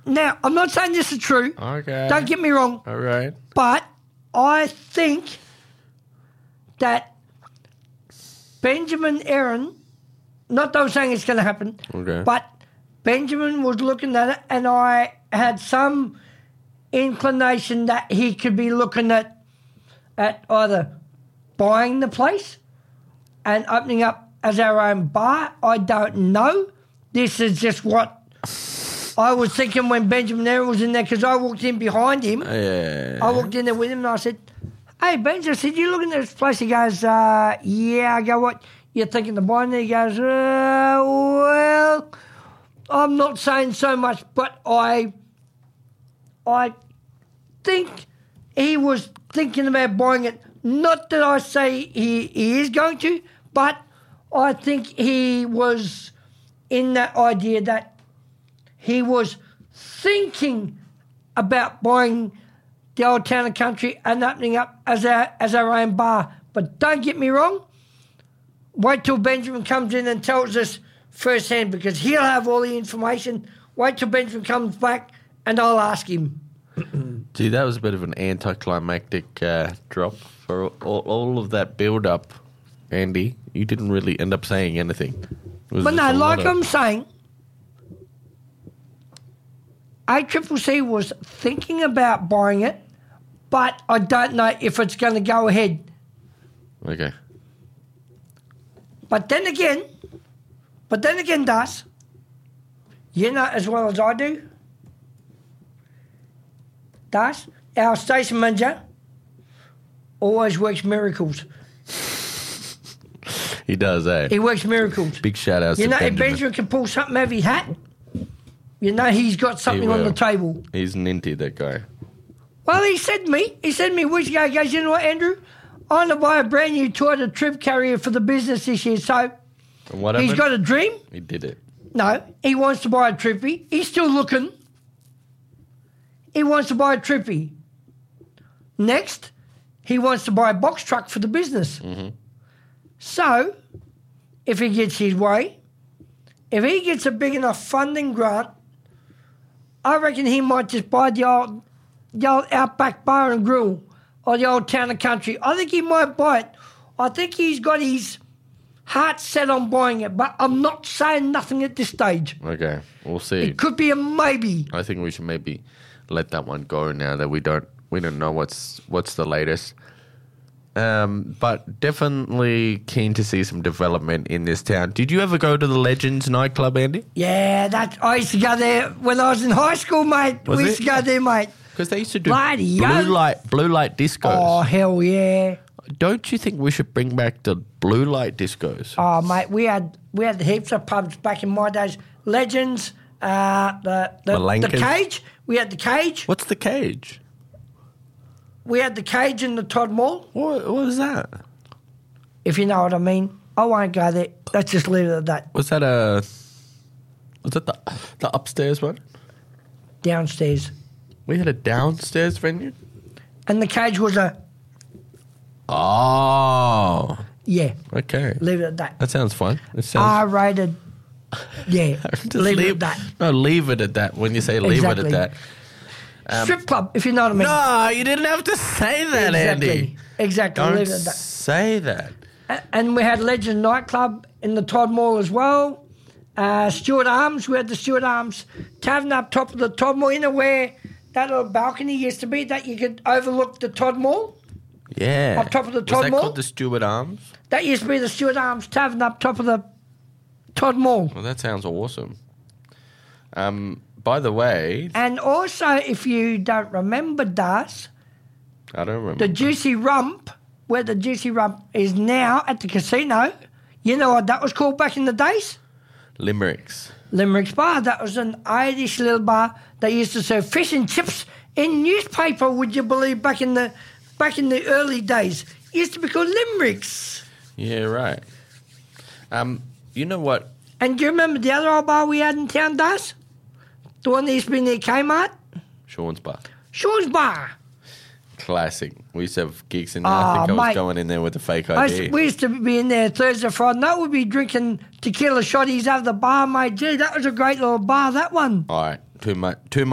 Now, I'm not saying this is true. Okay. Don't get me wrong. All right. But I think that Benjamin Aaron, not that I'm saying it's going to happen, but Benjamin was looking at it, and I had some inclination that he could be looking at either buying the place and opening up as our own bar. I don't know. This is just what I was thinking when Benjamin Aaron was in there, because I walked in behind him. Yeah. I walked in there with him and I said, "Hey, Benj," I said, "you looking at this place?" He goes, "Yeah." I go, "What, you're thinking of buying it?" He goes, "Well, I'm not saying so much, but I think he was thinking about buying it. Not that I say he is going to, but I think he was in that idea that he was thinking about buying the Old Town and Country and opening up as our own bar. But don't get me wrong, wait till Benjamin comes in and tells us firsthand, because he'll have all the information. Wait till Benjamin comes back and I'll ask him." Gee, that was a bit of an anticlimactic drop for all of that build-up, Andy. You didn't really end up saying anything. But no, like I'm saying, ACCC was thinking about buying it, but I don't know if it's going to go ahead. Okay. But then again, Das, you know as well as I do, Das, our station manager always works miracles. He does, eh? He works miracles. Big shout-outs to Benjamin. Benjamin. If Benjamin can pull something out of his hat, you know he's got something on the table. He's ninty, that guy. Well, he said to me weeks ago, he goes, "You know what, Andrew? I'm going to buy a brand new Toyota trip carrier for the business this year." So And what he's happened? got a dream. He did it. No, he wants to buy a trippy. He's still looking. He wants to buy a trippy. Next, he wants to buy a box truck for the business. Mm-hmm. So, if he gets his way, if he gets a big enough funding grant, I reckon he might just buy the old Outback Bar and Grill or the Old Town and Country. I think he might buy it. I think he's got his heart set on buying it, but I'm not saying nothing at this stage. Okay, we'll see. It could be a maybe. I think we should maybe let that one go now that we don't know what's the latest. But definitely keen to see some development in this town. Did you ever go to the Legends nightclub, Andy? Yeah, I used to go there when I was in high school, mate. Was we used to go there, mate. Because they used to do Bloody blue light discos. Oh, hell yeah. Don't you think we should bring back the blue light discos? Oh, mate, we had heaps of pubs back in my days. Legends, the Cage. We had the Cage. What's the Cage? We had the Cage in the Todd Mall. What was that? If you know what I mean. I won't go there. Let's just leave it at that. Was that the upstairs one? Downstairs. We had a downstairs venue? And the Cage was a... Oh. Yeah. Okay. Leave it at that. That sounds fun. It sounds... R-rated. Yeah. leave it at that. No, leave it at that. When you say leave it at that. Strip club, if you know what I mean. No, you didn't have to say that, Andy. Exactly. Don't leave it at that. say that. And we had Legend nightclub in the Todd Mall as well. Stuart Arms, we had the Stuart Arms tavern up top of the Todd Mall, you know where that little balcony used to be that you could overlook the Todd Mall? Yeah. Up top of the Todd Was that Mall? called the Stuart Arms? That used to be the Stuart Arms tavern up top of the Todd Mall. Well, that sounds awesome. By the way... And also, if you don't remember, Das, I don't remember. the Juicy Rump, where the Juicy Rump is now at the casino, you know what that was called back in the days? Limericks. Limerick's Bar. That was an Irish little bar that used to serve fish and chips in newspaper, would you believe, back in the early days. It used to be called Limericks. Yeah, right. You know what? And do you remember the other old bar we had in town, Das? The one that used to be near Kmart? Sean's Bar. Sean's Bar. Classic. We used to have gigs in there. I think I was mate. going in there with a fake ID. We used to be in there Thursday, Friday night. We'd be drinking tequila shotties out of the bar, mate. Gee, that was a great little bar, that one. All right. Too much